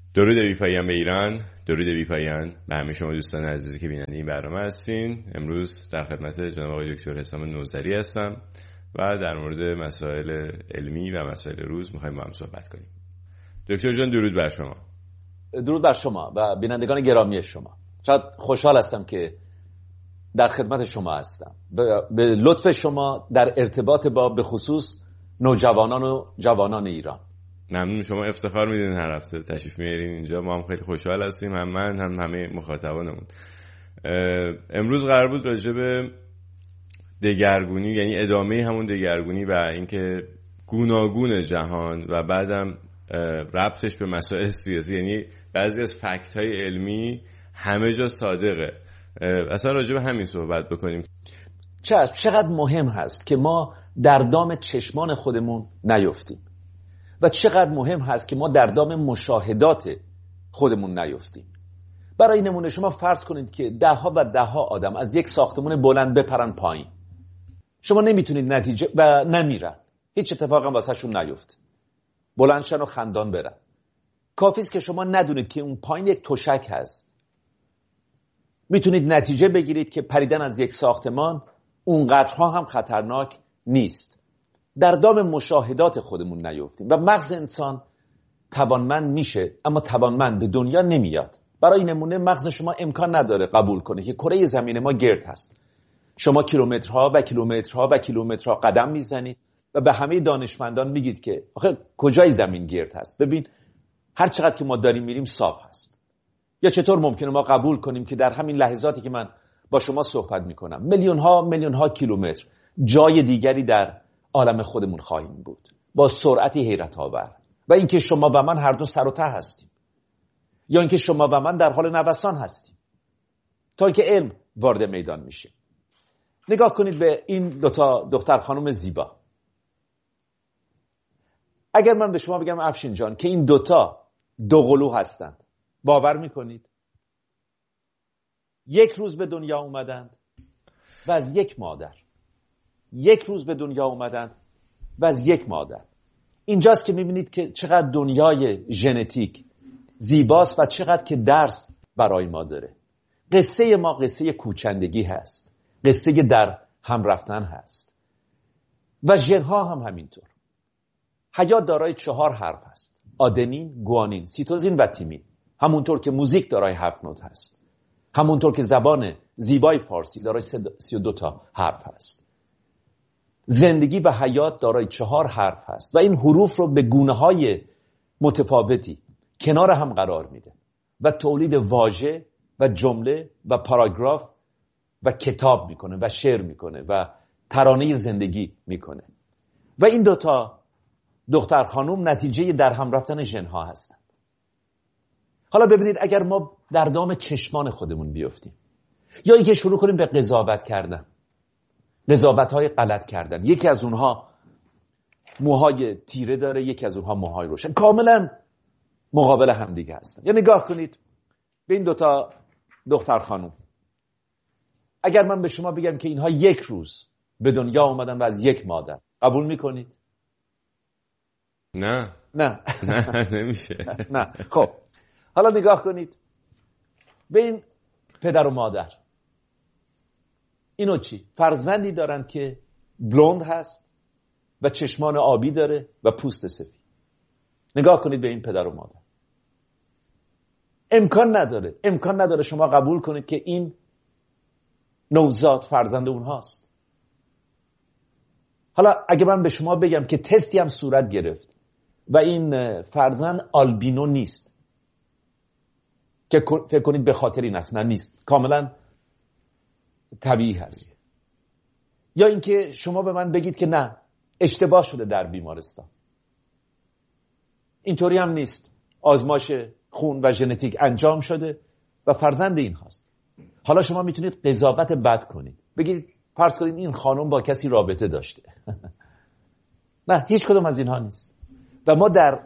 درود بی‌پایان به ایران، درود بی‌پایان به همه شما دوستان عزیزی که بیننده این برنامه هستین. امروز در خدمت جناب آقای دکتر حسام نوذری هستم و در مورد مسائل علمی و مسائل روز می‌خوایم با هم صحبت کنیم. دکتر جان درود بر شما. درود بر شما و بینندگان گرامی شما. شاید خوشحال هستم که در خدمت شما هستم. به لطف شما در ارتباط با به خصوص نوجوانان و جوانان ایران. ممنون، شما افتخار میدین هر هفته تشریف میارین اینجا، ما هم خیلی خوشحال هستیم، هم من هم همه مخاطبانمون. امروز قرار بود راجع به دگرگونی، یعنی ادامه همون دگرگونی و اینکه گوناگون جهان و بعدم ربطش به مسائل سیاسی، یعنی بعضی از فکت های علمی همه جا صادقه، اصلا راجع به همین صحبت بکنیم. چقدر مهم هست که ما در دام چشمان خودمون نیفتیم و چقدر مهم هست که ما در دام مشاهدات خودمون نیفتیم. برای نمونه شما فرض کنید که دهها و دهها آدم از یک ساختمان بلند بپرن پایین. شما نمیتونید نتیجه و نمیرن، هیچ اتفاقی هم واسهشون نیفته، بلندشن و خندان برن. کافیست که شما ندونید که اون پایین یک تشک هست. میتونید نتیجه بگیرید که پریدن از یک ساختمان اونقدرها هم خطرناک نیست. در دام مشاهدات خودمون نیفتیم و مغز انسان توانمند میشه اما توانمند به دنیا نمیاد. برای نمونه مغز شما امکان نداره قبول کنه که کره زمین ما گرد هست. شما کیلومترها و کیلومترها و کیلومترها قدم میزنید و به همه دانشمندان میگید که آخه کجای زمین گرد هست؟ ببین هر چقدر که ما داریم میریم صاف هست. یا چطور ممکنه ما قبول کنیم که در همین لحظاتی که من با شما صحبت میکنم میلیون ها کیلومتر جای دیگری در عالم خودمون خواهیم بود با سرعتی حیرت آور، و اینکه شما و من هر دو سر و ته هستیم، یا اینکه شما و من در حال نوسان هستیم تا اینکه علم وارد میدان میشه. نگاه کنید به این دوتا دختر خانم زیبا. اگر من به شما بگم افشین جان که این دوتا دوقلو هستند، باور میکنید؟ یک روز به دنیا اومدند و از یک مادر، یک روز به دنیا اومدند و از یک مادر. اینجاست که میبینید که چقدر دنیای ژنتیک زیباست و چقدر که درس برای ما داره. قصه ما قصه کوچندگی هست، قصه در هم رفتن هست و ژن‌ها هم همینطور. حیات دارای 4 حرف هست: آدنین، گوانین، سیتوزین و تیمین. همونطور که موزیک دارای 7 نوت هست، همونطور که زبان زیبای فارسی دارای 32 تا حرف هست. زندگی و حیات دارای 4 حرف هست و این حروف رو به گونه‌های متفاوتی کنار هم قرار میده و تولید واژه و جمله و پاراگراف و کتاب میکنه و شعر میکنه و ترانه زندگی میکنه. و این دوتا دختر خانوم نتیجه در هم رفتن ژن‌ها هستند. حالا ببینید اگر ما در دام چشمان خودمون بیفتیم یا اینکه شروع کنیم به قضاوت کردن، قضاوت‌های غلط کردن، یکی از اونها موهای تیره داره، یکی از اونها موهای روشن، کاملا مقابل هم دیگه هستن. یا نگاه کنید به این دوتا دختر خانوم. اگر من به شما بگم که اینها یک روز به دنیا اومدن و از یک مادر، قبول میکنید؟ نه نمیشه. نه. خب حالا نگاه کنید به این پدر و مادر. اینو چی؟ فرزندی دارن که بلوند هست و چشمان آبی داره و پوست سفید. نگاه کنید به این پدر و مادر. امکان نداره شما قبول کنید که این نوزاد فرزند اونهاست. حالا اگه من به شما بگم که تستی هم صورت گرفت و این فرزند آلبینو نیست، که فکر کنید به خاطر این است، نه نیست، کاملا طبیعی هست. یا اینکه شما به من بگید که نه اشتباه شده در بیمارستان، اینطوری هم نیست، آزمایش خون و ژنتیک انجام شده و فرزند این هاست. حالا شما میتونید قضاوت بد کنید، بگید فرض کنید این خانم با کسی رابطه داشته. نه، هیچ کدوم از اینها نیست. و ما در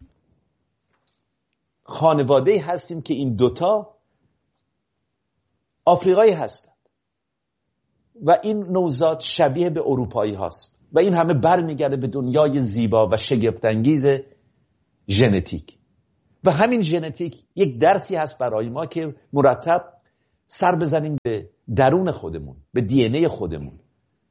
خانواده هستیم که این دوتا آفریقایی هستند و این نوزاد شبیه به اروپایی هاست و این همه برمیگرده به دنیای زیبا و شگفت‌انگیز ژنتیک. و همین ژنتیک یک درسی هست برای ما که مرتب سر بزنیم به درون خودمون، به دی ان ای خودمون،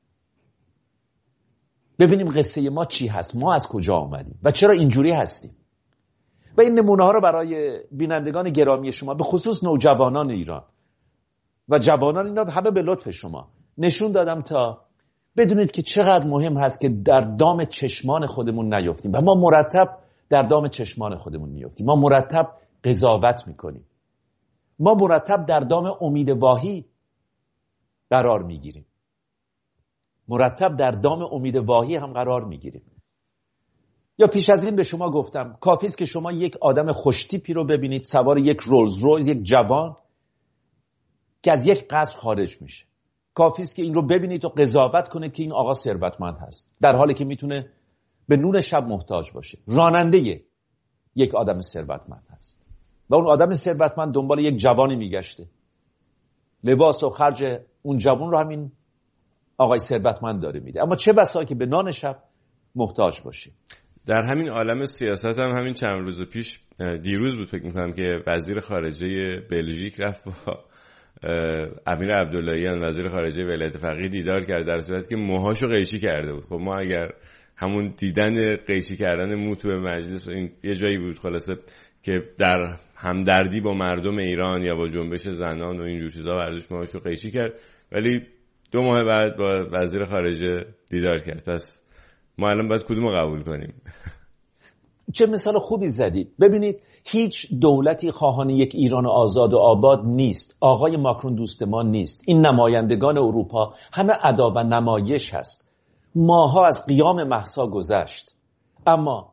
ببینیم قصه ما چی هست، ما از کجا آمدیم و چرا اینجوری هستیم. و این نمونه ها رو برای بینندگان گرامی شما، به خصوص نوجوانان ایران و جوانان، اینا همه به لطف شما نشون دادم تا بدونید که چقدر مهم هست که در دام چشمان خودمون نیفتیم. و ما مرتب در دام چشمان خودمون میفتیم، ما مرتب قضاوت میکنیم، ما مرتب در دام امید واهی قرار میگیریم، مرتب در دام امید واهی هم قرار میگیریم. یا پیش از این به شما گفتم کافی است که شما یک آدم خوشتیپی رو ببینید سوار یک رولز رویس، یک جوان که از یک قصر خارج میشه، کافی است که این رو ببینید و قضاوت کنید که این آقا ثروتمند هست، در حالی که میتونه به نون شب محتاج باشه. راننده یک آدم ثروتمند هست و اون آدم ثروتمند دنبال یک جوانی میگشته، لباس و خرج اون جوان رو همین آقای ثروتمند داره میده، اما چه بسا که به نان شب محتاج باشه. در همین عالم سیاست هم همین چند روز پیش، دیروز بود فکر میکنم، که وزیر خارجه بلژیک رفت با امیر عبداللهیان وزیر خارجه ولایت فقیه دیدار کرد، در صورتی که موهاشو قیچی کرده بود. خب ما اگر همون دیدن قیچی کردن مو تو مجلس، این یه جایی بود خلاصه که در همدردی با مردم ایران یا با جنبش زنان و اینجور چیزا ورزش موهاشو قیچی کرد، ولی 2 ماه بعد با وزیر خارجه دیدار کرد. پس ما الان باید کدومو قبول کنیم؟ چه مثال خوبی زدید. ببینید هیچ دولتی خواهان یک ایران آزاد و آباد نیست. آقای ماکرون دوست ما نیست. این نمایندگان اروپا همه ادا و نمایش هست. ماها از قیام مهسا گذشت، اما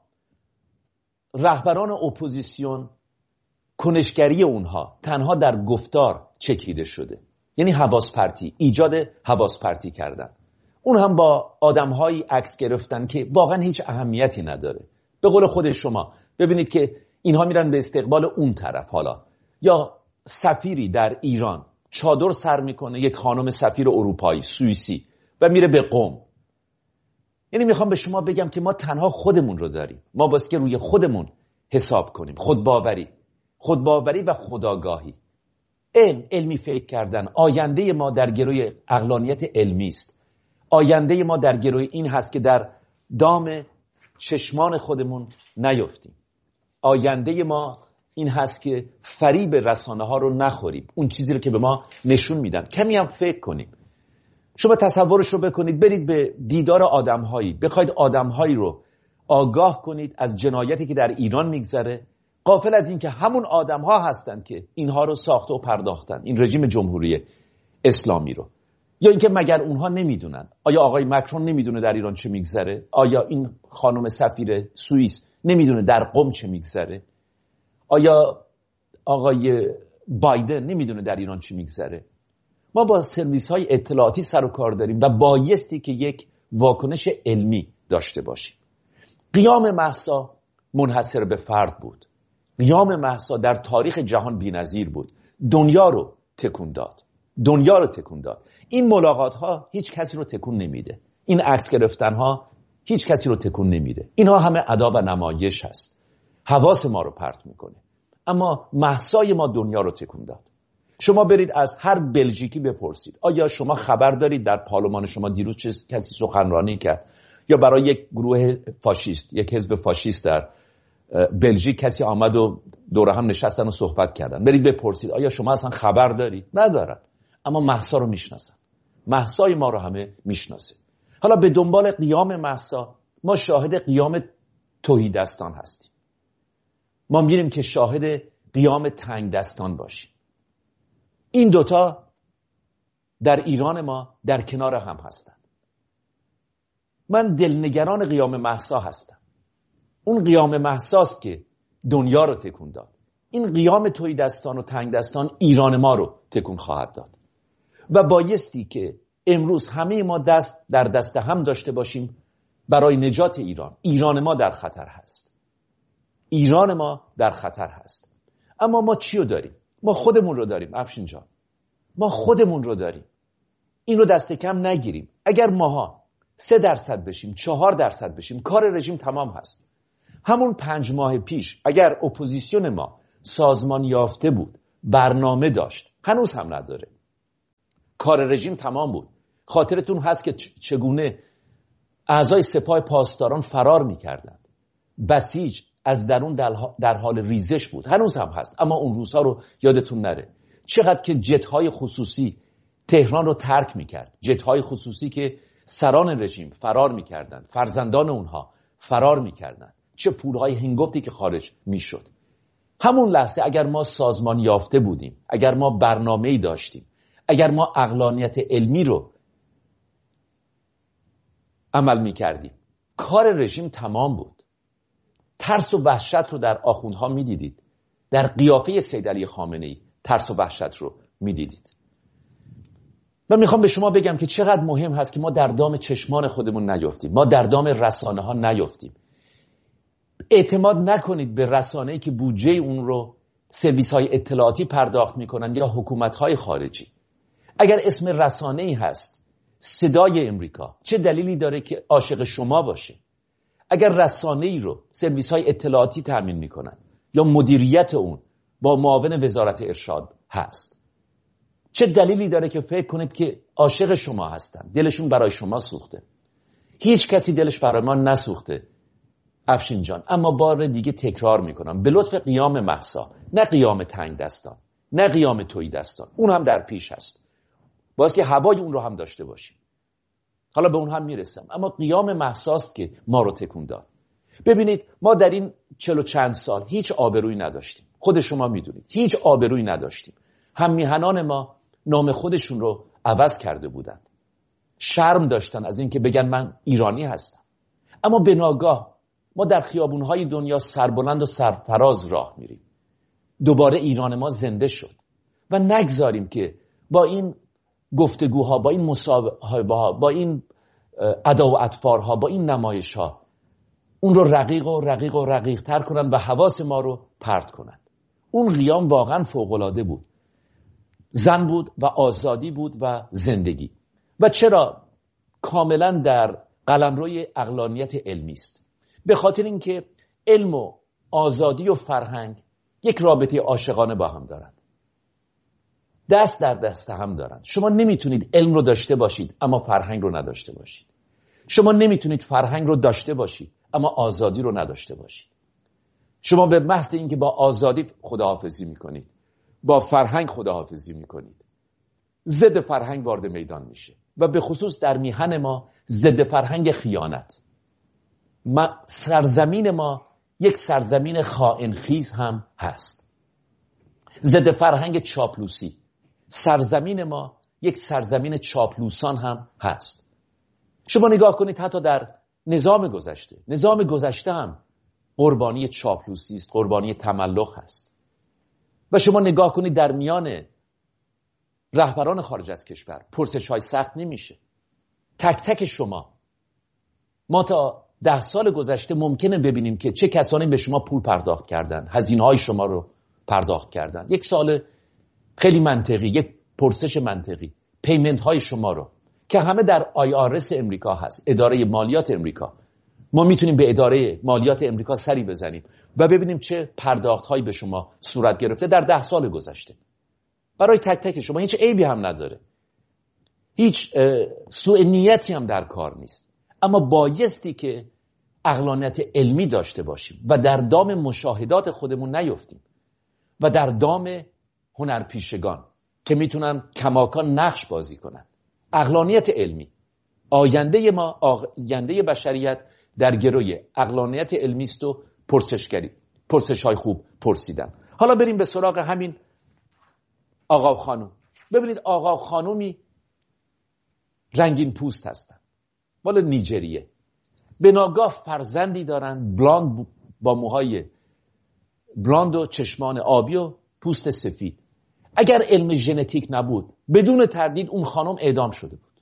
رهبران اپوزیسیون کنشگری اونها تنها در گفتار چکیده شده، یعنی حواس پرتی، ایجاد حواس پرتی کردن. اون هم با آدم‌هایی عکس گرفتن که واقعا هیچ اهمیتی نداره. به قول خود شما ببینید که اینها میرن به استقبال اون طرف، حالا یا سفیری در ایران چادر سر میکنه، یک خانم سفیر اروپایی سوئیسی، و میره به قم. یعنی میخوام به شما بگم که ما تنها خودمون رو داریم، ما باید که روی خودمون حساب کنیم. خودباوری و خودآگاهی، علمی فکر کردن. آینده ما در گروی عقلانیت علمی است. آینده ما در گروی این هست که در دام چشمان خودمون نیفتیم. آینده ما این هست که فریب رسانه ها رو نخوریم، اون چیزی رو که به ما نشون میدن. کمی هم فکر کنیم. شما تصورش رو بکنید، برید به دیدار آدم‌هایی، بخواید آدم‌هایی رو آگاه کنید از جنایتی که در ایران میگذره، غافل از این که همون آدم‌ها هستن که اینها رو ساخته و پرداختن، این رژیم جمهوری اسلامی رو. یا اینکه مگر اونها نمیدونن؟ آیا آقای مکرون نمیدونه در ایران چه میگذره؟ آیا این خانم سفیر سوئیس نمیدونه در قم چه میگذره؟ آیا آقای بایدن نمیدونه در ایران چه میگذره؟ ما با سرویس‌های اطلاعاتی سر و کار داریم و بایستی که یک واکنش علمی داشته باشیم. قیام مهسا منحصر به فرد بود. قیام مهسا در تاریخ جهان بی‌نظیر بود. دنیا رو تکون داد. این ملاقات ها هیچ کسی رو تکون نمیده. این عکس گرفتن ها هیچ کسی رو تکون نمیده. اینها همه ادا و نمایش هست. حواس ما رو پرت میکنه. اما مهسای ما دنیا رو تکون داد. شما برید از هر بلژیکی بپرسید آیا شما خبر دارید در پارلمان شما دیروز چه کسی سخنرانی کرد، یا برای یک گروه فاشیست، یک حزب فاشیست در بلژیک کسی آمد و دور هم نشستن و صحبت کردن. برید بپرسید آیا شما اصلا خبر دارید؟ ندارن. اما مهسا رو میشناسن. مهسای ما رو همه میشناسه. حالا به دنبال قیام مهسا ما شاهد قیام تهیدستان هستیم. ما میریم که شاهد قیام تنگ دستان باشیم. این دوتا در ایران ما در کنار هم هستن. من دلنگران قیام مهسا هستم. اون قیام مهساست که دنیا رو تکون داد. این قیام تهیدستان و تنگ دستان ایران ما رو تکون خواهد داد و بایستی که امروز همه ما دست در دست هم داشته باشیم برای نجات ایران. ایران ما در خطر هست. اما ما چی رو داریم؟ ما خودمون رو داریم. افشین جان، ما خودمون رو داریم. این رو دست کم نگیریم. اگر ماها 3% بشیم، 4% بشیم، کار رژیم تمام هست. همون 5 ماه پیش اگر اپوزیسیون ما سازمان یافته بود، برنامه داشت، هنوز هم نداره، کار رژیم تمام بود. خاطرتون هست که چگونه اعضای سپاه پاسداران فرار میکردند. بسیج از درون در حال ریزش بود، هنوز هم هست، اما اون روزها رو یادتون نره. چقدر که جت‌های خصوصی تهران رو ترک میکرد، جت‌های خصوصی که سران رژیم فرار میکردند، فرزندان اونها فرار میکردند، چه پولهای هنگفتی که خارج میشد. همون لحظه اگر ما سازمان یافته بودیم، اگر ما برنامه‌ای داشتیم، اگر ما عقلانیت علمی رو عمل میکردیم، کار رژیم تمام بود. ترس و وحشت رو در آخوندها میدیدید، در قیافه سید علی خامنه‌ای ترس و وحشت رو میدیدید. و میخوام به شما بگم که چقدر مهم هست که ما در دام چشمان خودمون نیفتیم، ما در دام رسانه ها نیفتیم. اعتماد نکنید به رسانه‌ای که بودجه اون رو سرویس های اطلاعاتی پرداخت میکنن یا حکومت های خارجی. اگر اسم رسانه‌ای هست صدای امریکا، چه دلیلی داره که عاشق شما باشه؟ اگر رسانه‌ای رو سرویس های اطلاعاتی تامین میکنن یا مدیریت اون با معاون وزارت ارشاد هست، چه دلیلی داره که فکر کنید که عاشق شما هستن، دلشون برای شما سوخته؟ هیچ کسی دلش برای ما نسوخته افشین جان. اما بار دیگه تکرار میکنم، به لطف قیام مهسا، نه قیام تنگ دستان، نه قیام تویی دستان، اون هم در پیش هست، واسه هوای اون رو هم داشته باشیم، حالا به اون هم میرسم. اما قیام مهساست که ما رو تکون داد. ببینید ما در این 40 و چند سال هیچ آبرویی نداشتیم، خود شما میدونید هیچ آبرویی نداشتیم. هم میهنان ما نام خودشون رو عوض کرده بودن، شرم داشتن از اینکه بگن من ایرانی هستم. اما به ناگاه ما در خیابونهای دنیا سربلند و سرفراز راه میریم. دوباره ایران ما زنده شد و نگذاریم که با این گفتگوها، با این مصاحبه ها، با این ادا و اطفارها، با این نمایش ها اون رو رقیق تر کنن و حواس ما رو پرت کنن. اون قیام واقعا فوق‌العاده بود، زن بود و آزادی بود و زندگی. و چرا؟ کاملا در قلمروی عقلانیت علمی است. به خاطر اینکه علم و آزادی و فرهنگ یک رابطه عاشقانه با هم دارند، دست در دست هم دارند. شما نمیتونید علم رو داشته باشید اما فرهنگ رو نداشته باشید. شما نمیتونید فرهنگ رو داشته باشید اما آزادی رو نداشته باشید. شما به محض اینکه با آزادی خداحافظی میکنید، با فرهنگ خداحافظی میکنید، ضد فرهنگ وارد میدان میشه. و به خصوص در میهن ما ضد فرهنگ خیانت. سرزمین ما یک سرزمین خائنخیز هم هست. ضد فرهنگ چاپلوسی. سرزمین ما یک سرزمین چاپلوسان هم هست. شما نگاه کنید حتی در نظام گذشته هم قربانی چاپلوسی است، قربانی تملق هست. و شما نگاه کنید در میان رهبران خارج از کشور پرسش‌های سخت نمیشه. تک تک شما، ما تا 10 سال گذشته ممکنه ببینیم که چه کسانی به شما پول پرداخت کردن، هزینه‌های شما رو پرداخت کردن. یک سوال خیلی منطقی، یک پرسش منطقی، پیمنت های شما رو که همه در IRS امریکا هست، اداره مالیات امریکا. ما میتونیم به اداره مالیات امریکا سری بزنیم و ببینیم چه پرداخت هایی به شما صورت گرفته در 10 سال گذشته. برای تک تک شما هیچ عیبی هم نداره، هیچ سوء نیتی هم در کار نیست. اما بایستی که عقلانیت علمی داشته باشیم و در دام مشاهدات خودمون نیفتیم و در دام هنرپیشگان که میتونن کماکان نقش بازی کنن. عقلانیت علمی، آینده ما، آینده بشریت در گروی عقلانیت علمی است و پرسشگری، پرسش‌های خوب پرسیدن. حالا بریم به سراغ همین آقا و خانم. ببینید آقا و خانومی رنگین پوست هستن، مال نیجریه. به ناگاه فرزندی دارن، بلاند، با موهای بلاند و چشمان آبی و پوست سفید. اگر علم ژنتیک نبود بدون تردید اون خانم اعدام شده بود.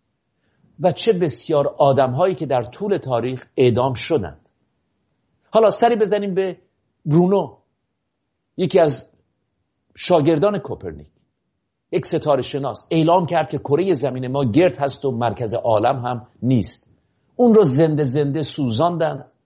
و چه بسیار آدم‌هایی که در طول تاریخ اعدام شدند. حالا سری بزنیم به برونو، یکی از شاگردان کوپرنیک، یک ستاره شناس، اعلام کرد که کره زمین ما گرد هست و مرکز عالم هم نیست. اون رو زنده سوزاندن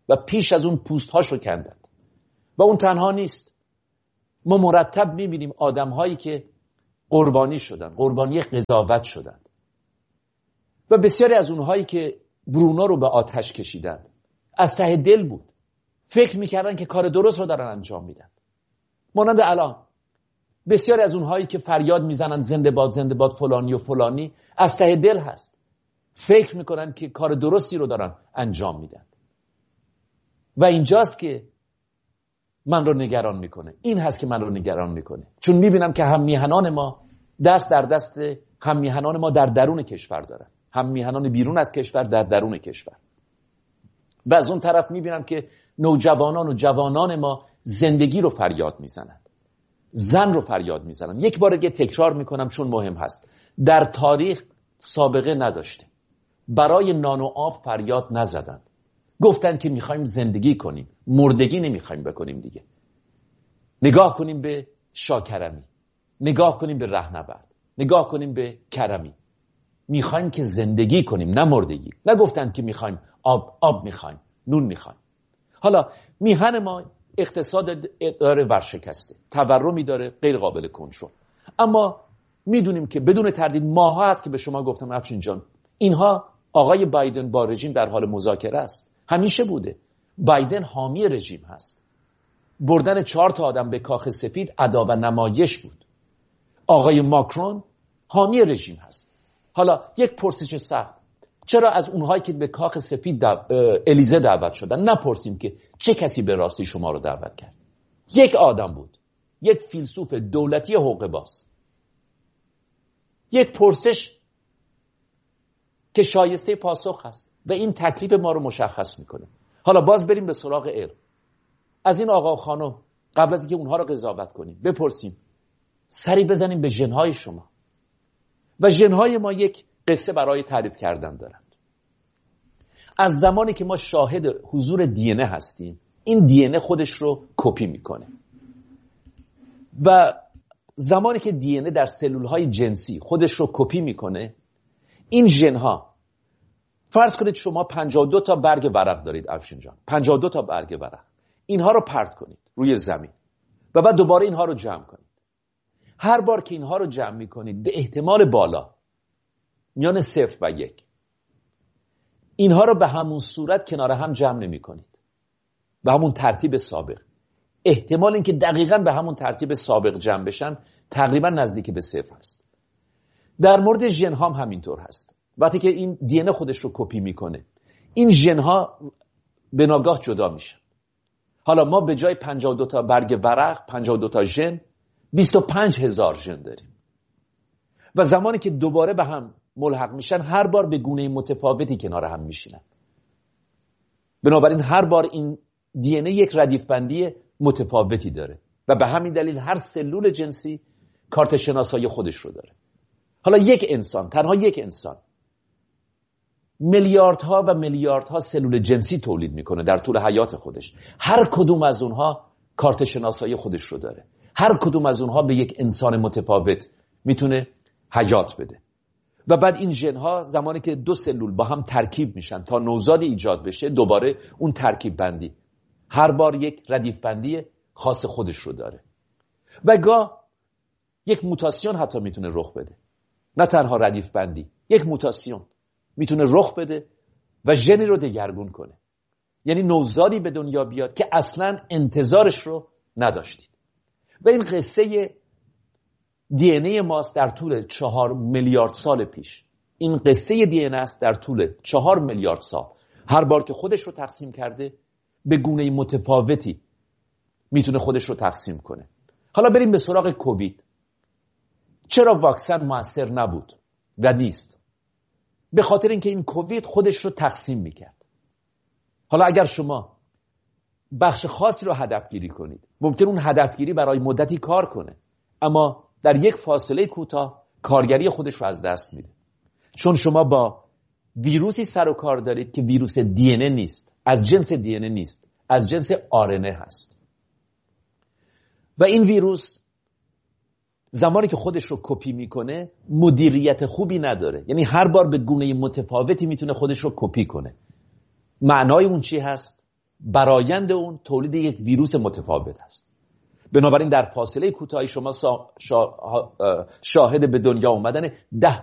و پیش از اون پوست هاشو کندند. و اون تنها نیست. ما مرتب میبینیم آدم هایی که قربانی شدن، قربانی قضاوت شدن و بسیاری از اونهایی که برونو رو به آتش کشیدند از ته دل بود، فکر میکردن که کار درست رو دارن انجام میدن. مانند الان بسیاری از اونهایی که فریاد میزنن زنده باد فلانی و فلانی از ته دل هست، فکر میکنن که کار درستی رو دارن انجام میدن. و اینجاست که من رو نگران میکنه. این هست که من رو نگران میکنه، چون میبینم که هم میهنان ما دست در دست هم میهنان ما در درون کشور دارن، هم میهنان بیرون از کشور در درون کشور. و از اون طرف میبینم که نوجوانان و جوانان ما زندگی رو فریاد میزنند، زن رو فریاد میزنند. یک بار دیگه تکرار میکنم چون مهم هست، در تاریخ سابقه نداشته. برای نان و آب فریاد نزدند، گفتن که میخوایم زندگی کنیم، مردگی نمیخوایم بکنیم دیگه. نگاه کنیم به شاکرمی، نگاه کنیم به رهنورد، نگاه کنیم به کرمی. میخوایم که زندگی کنیم، نه مردگی. نگفتن که میخوایم آب میخوایم، نون میخوایم. حالا میهن ما اقتصاد داره ورشکسته، تورمی داره غیر قابل کنترل. اما میدونیم که بدون تردید ماها هست که به شما گفتم افشین جان، اینها آقای بایدن با رژیم در حال مذاکره است. همیشه بوده. بایدن حامی رژیم هست. بردن 4 آدم به کاخ سفید ادا و نمایش بود. آقای ماکرون حامی رژیم هست. حالا یک پرسش سخت، چرا از اونهایی که به کاخ سفید الیزه دعوت شدن نپرسیم که چه کسی به راستی شما رو دعوت کرد؟ یک آدم بود، یک فیلسوف دولتی حقوق باز. یک پرسش که شایسته پاسخ هست و این تکلیف ما رو مشخص میکنه. حالا باز بریم به سراغ علم. از این آقا و خانم قبل از اینکه اونها رو قضاوت کنیم بپرسیم، سری بزنیم به ژن‌های شما. و ژن‌های ما یک قصه برای تعریف کردن دارند. از زمانی که ما شاهد حضور دی ان ای هستیم، این دی ان ای خودش رو کپی میکنه. و زمانی که دی ان ای در سلول‌های جنسی خودش رو کپی میکنه، این ژن‌ها، فرض کنید شما 52 تا برگ ورق دارید افشین جان، 52 تا برگ ورق. اینها رو پرت کنید روی زمین و بعد دوباره اینها رو جمع کنید. هر بار که اینها رو جمع میکنید به احتمال بالا میان 0 و 1 اینها رو به همون صورت کنار هم جمع نمی کنید، به همون ترتیب سابق. احتمال اینکه دقیقاً به همون ترتیب سابق جمع بشن تقریبا نزدیک به 0 هست. در مورد ژن ها هم همینطور هست. وقتی که این دی ان ای خودش رو کپی میکنه، این ژن ها به ناگاه جدا میشن. حالا ما به جای 52 تا برگ ورق، 52 تا ژن، 25,000 ژن داریم. و زمانی که دوباره به هم ملحق میشن، هر بار به گونه متفاوتی کنار هم میشینن. بنابراین هر بار این دی ان ای یک ردیف بندی متفاوتی داره و به همین دلیل هر سلول جنسی کارت شناسایی خودش رو داره. حالا یک انسان، تنها یک انسان، میلیاردها و میلیاردها سلول جنسی تولید میکنه در طول حیات خودش. هر کدوم از اونها کارت شناسایی خودش رو داره. هر کدوم از اونها به یک انسان متفاوت میتونه حیات بده. و بعد این ژن ها زمانی که 2 سلول با هم ترکیب میشن تا نوزادی ایجاد بشه، دوباره اون ترکیب بندی هر بار یک ردیف بندی خاص خودش رو داره. و گاه یک موتاسیون حتی میتونه رخ بده. نه تنها ردیف بندی، یک موتاسیون میتونه رخ بده و ژنی رو دگرگون کنه. یعنی نوزادی به دنیا بیاد که اصلا انتظارش رو نداشتید. و این قصه دی ان ای ماست در طول 4 میلیارد سال پیش. این قصه دی ان ای است در طول 4 میلیارد سال. هر بار که خودش رو تقسیم کرده به گونه متفاوتی میتونه خودش رو تقسیم کنه. حالا بریم به سراغ کووید. چرا واکسن موثر نبود و نیست؟ به خاطر اینکه این کووید خودش رو تقسیم میکرد. حالا اگر شما بخش خاصی رو هدفگیری کنید، ممکن اون هدفگیری برای مدتی کار کنه، اما در یک فاصله کوتاه کارگری خودش رو از دست میده. چون شما با ویروسی سر و کار دارید که ویروس دی ان ای نیست، از جنس دی ان ای نیست، از جنس آر ان ای هست. و این ویروس زمانی که خودش رو کپی میکنه مدیریت خوبی نداره. یعنی هر بار به گونه متفاوتی میتونه خودش رو کپی کنه. معنای اون چی هست؟ برایند اون تولید یک ویروس متفاوت است. بنابراین در فاصله کوتاهی شما شاهد به دنیا اومدن 10